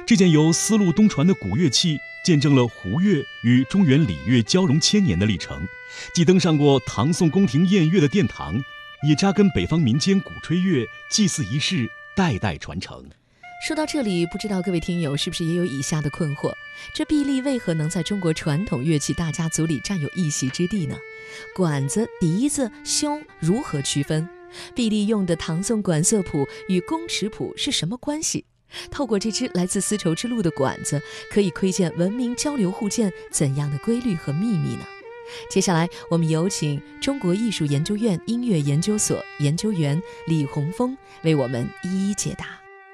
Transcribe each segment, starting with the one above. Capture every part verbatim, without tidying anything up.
这件由丝路东传的古乐器，见证了胡乐与中原礼乐交融千年的历程，既登上过唐宋宫廷宴乐的殿堂，也扎根北方民间鼓吹乐祭祀仪式，代代传承。 说到这里，不知道各位听友是不是也有以下的困惑：这臂力为何能在中国传统乐器大家族里占有一席之地呢？管子、笛子、箫如何区分？臂力用的唐宋管色谱与宫尺谱是什么关系？透过这支来自丝绸之路的管子，可以窥见文明交流互鉴怎样的规律和秘密呢？接下来我们有请中国艺术研究院音乐研究所研究员李洪峰为我们一一解答。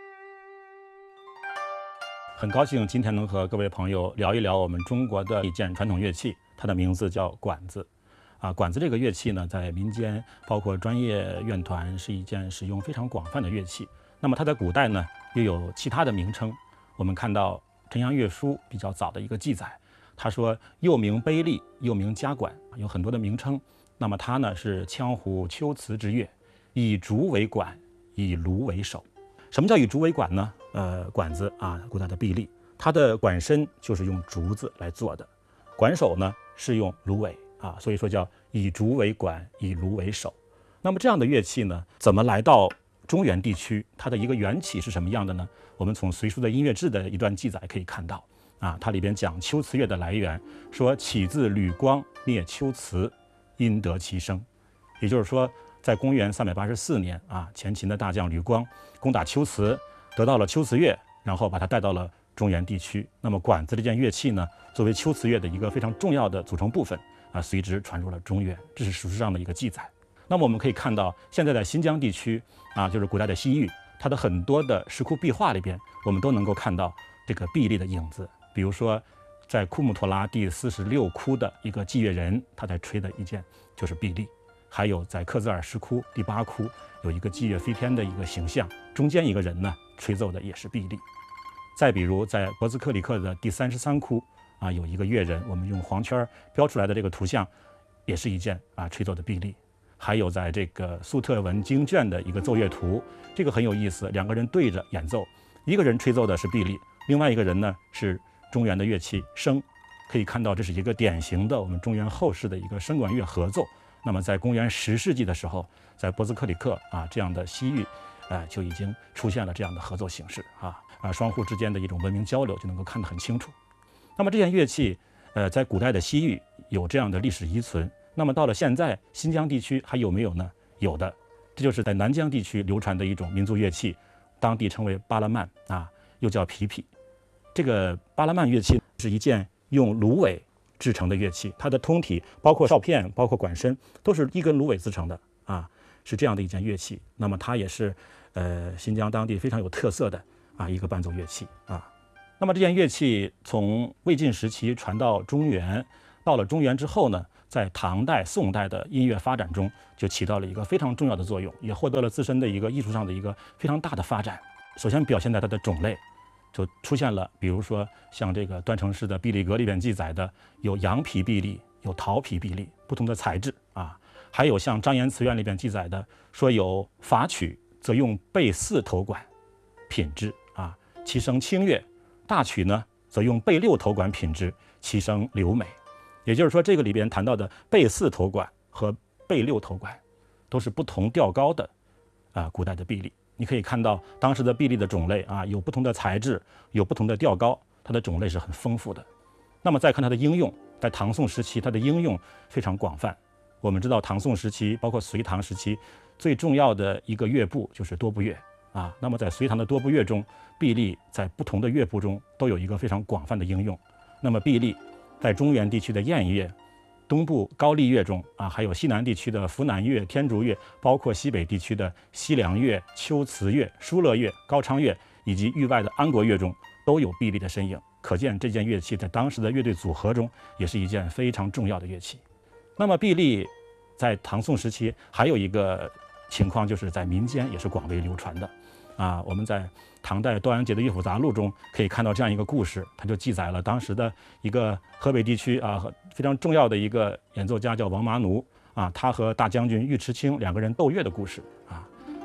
很高兴今天能和各位朋友聊一聊我们中国的一件传统乐器，它的名字叫管子。啊，管子这个乐器呢，在民间包括专业乐团是一件使用非常广泛的乐器。那么它在古代呢，又有其他的名称。我们看到《陈阳乐书》比较早的一个记载，他说又名卑利，又名夹管，有很多的名称。那么它呢是羌胡秋词之乐，以竹为管，以芦为手。什么叫以竹为管呢？呃，管子啊，古代的臂力，它的管身就是用竹子来做的，管手呢是用芦苇啊，所以说叫以竹为管，以芦为手。那么这样的乐器呢，怎么来到中原地区？它的一个缘起是什么样的呢？我们从《隋书》的音乐志的一段记载可以看到啊，它里边讲秋词乐的来源，说起自吕光灭秋词，因得其声。也就是说，在公元三百八十四年啊，前秦的大将吕光攻打秋词，得到了秋词乐，然后把它带到了中原地区。那么管子这件乐器呢，作为秋词乐的一个非常重要的组成部分啊，随之传入了中原，这是史书上的一个记载。那么我们可以看到，现在在新疆地区啊，就是古代的西域，它的很多的石窟壁画里边，我们都能够看到这个臂力的影子。比如说，在库木托拉第四十六窟的一个祭乐人，他在吹的一件就是臂力。还有在克孜尔石窟第八窟有一个祭乐飞天的一个形象，中间一个人呢吹奏的也是臂力。再比如在博兹克里克的第三十三窟啊，有一个乐人，我们用黄圈标出来的这个图像，也是一件啊吹奏的臂力。还有在这个粟特文经卷的一个奏乐图，这个很有意思，两个人对着演奏，一个人吹奏的是臂力，另外一个人呢是中原的乐器笙。可以看到这是一个典型的我们中原后世的一个笙管乐合奏。那么在公元十世纪的时候，在博兹克里克啊这样的西域，呃就已经出现了这样的合奏形式啊啊双户之间的一种文明交流就能够看得很清楚。那么这件乐器，呃在古代的西域有这样的历史遗存。那么到了现在，新疆地区还有没有呢？有的，这就是在南疆地区流传的一种民族乐器，当地称为巴拉曼啊，又叫皮皮。这个巴拉曼乐器是一件用芦苇制成的乐器，它的通体包括哨片、包括管身，都是一根芦苇制成的啊，是这样的一件乐器。那么它也是呃新疆当地非常有特色的啊一个伴奏乐器啊。那么这件乐器从魏晋时期传到中原，到了中原之后呢，在唐代、宋代的音乐发展中，就起到了一个非常重要的作用，也获得了自身的一个艺术上的一个非常大的发展。首先表现在它的种类。就出现了，比如说像这个段成式的《毕力阁》里边记载的，有羊皮臂力，有桃皮臂力，不同的材质啊。还有像张延词苑里边记载的，说有法曲则用贝四头管品之啊，其声清越；大曲呢则用贝六头管品之，其声流美。也就是说，这个里边谈到的贝四头管和贝六头管，都是不同调高的啊古代的臂力。你可以看到当时的臂力的种类啊，有不同的材质，有不同的调高，它的种类是很丰富的。那么再看它的应用，在唐宋时期，它的应用非常广泛。我们知道唐宋时期，包括隋唐时期，最重要的一个乐部就是多部乐啊。那么在隋唐的多部乐中，臂力在不同的乐部中都有一个非常广泛的应用。那么臂力在中原地区的燕乐、东部高丽乐中啊，还有西南地区的湖南乐、天竺乐，包括西北地区的西凉乐、秋瓷乐、疏勒乐、高昌乐，以及域外的安国乐中，都有臂力的身影。可见这件乐器在当时的乐队组合中，也是一件非常重要的乐器。那么臂力在唐宋时期还有一个情况，就是在民间也是广为流传的啊。我们在唐代段阳杰的乐府杂录中可以看到这样一个故事，它就记载了当时的一个河北地区啊非常重要的一个演奏家叫王麻奴啊，他和大将军尉迟卿两个人斗乐的故事啊。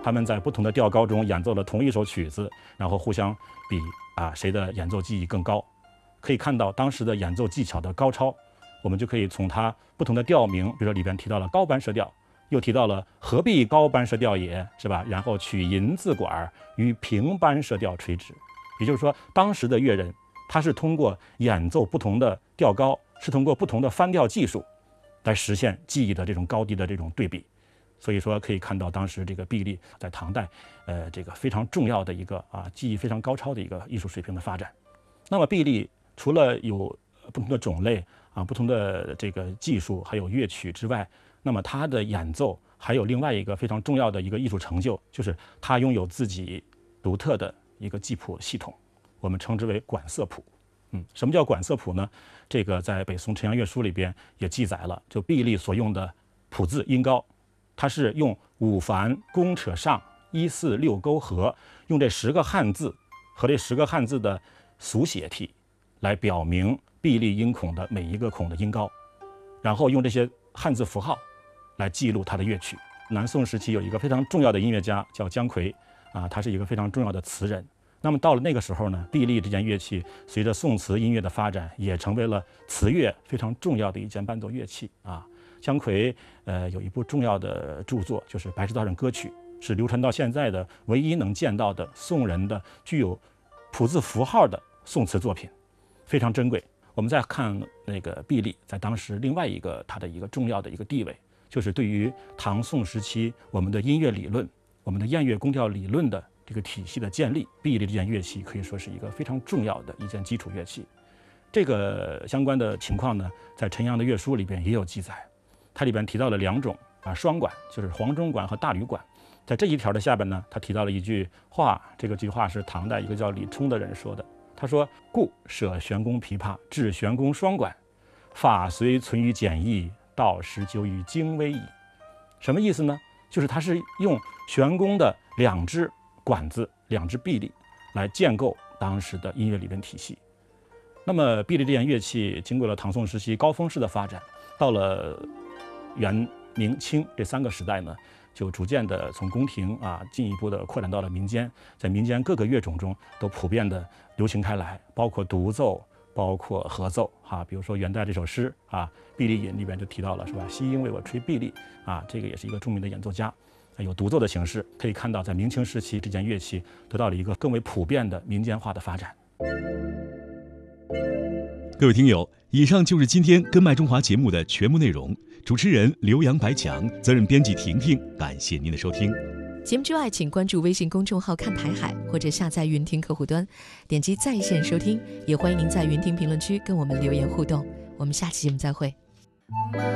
他们在不同的调高中演奏了同一首曲子，然后互相比啊谁的演奏技艺更高。可以看到当时的演奏技巧的高超，我们就可以从它不同的调名，比如说里边提到了高班舌调，又提到了何必高班舌调也，是吧？然后取银字管与平班舌调垂直，也就是说，当时的乐人他是通过演奏不同的调高，是通过不同的翻调技术来实现技艺的这种高低的这种对比。所以说可以看到当时这个毕丽在唐代，呃，这个非常重要的一个啊技艺非常高超的一个艺术水平的发展。那么毕丽除了有不同的种类啊、不同的这个技术，还有乐曲之外，那么他的演奏还有另外一个非常重要的一个艺术成就，就是他拥有自己独特的一个记谱系统，我们称之为管瑟谱。嗯，什么叫管瑟谱呢？这个在北宋陈阳乐书里边也记载了，就毕丽所用的谱字音高，它是用五凡弓扯上一四六勾合，用这十个汉字和这十个汉字的俗写体来表明毕丽音孔的每一个孔的音高，然后用这些汉字符号来记录它的乐曲。南宋时期有一个非常重要的音乐家叫姜夔啊，他是一个非常重要的词人。那么到了那个时候呢，毕丽这件乐器随着宋词音乐的发展，也成为了词乐非常重要的一件伴奏乐器啊。姜夔呃有一部重要的著作，就是《白石道人歌曲》，是流传到现在的唯一能见到的宋人的具有谱字符号的宋词作品，非常珍贵。我们再看那个毕丽在当时另外一个他的一个重要的一个地位，就是对于唐宋时期我们的音乐理论、我们的燕乐宫调理论的这个体系的建立，毕丽这件乐器可以说是一个非常重要的一件基础乐器。这个相关的情况呢，在陈阳的乐书里边也有记载，它里边提到了两种啊双管，就是黄钟管和大吕管。在这一条的下边呢，他提到了一句话，这个句话是唐代一个叫李冲的人说的。他说：“故舍玄宫琵琶，置玄宫双管，法虽存于简易，道实究于精微矣。”什么意思呢？就是他是用玄宫的两只管子、两只臂力来建构当时的音乐理论体系。那么毕丽这件乐器经过了唐宋时期高峰式的发展，到了元明清这三个时代呢，就逐渐的从宫廷啊进一步的扩展到了民间，在民间各个乐种中都普遍的流行开来，包括独奏，包括合奏哈、啊。比如说元代这首诗啊，《毕丽引》里边就提到了是吧？西音为我吹毕丽啊，这个也是一个著名的演奏家。有独奏的形式，可以看到在明清时期这件乐器得到了一个更为普遍的民间化的发展。 各位听友，以上就是今天《跟麦中华》节目的全部内容。主持人刘洋、白强，责任编辑婷婷，感谢您的收听。 节目之外，请关注微信公众号“看台海”或者下载云听客户端，点击在线收听。也欢迎您在云听评论区跟我们留言互动。我们下期节目再会。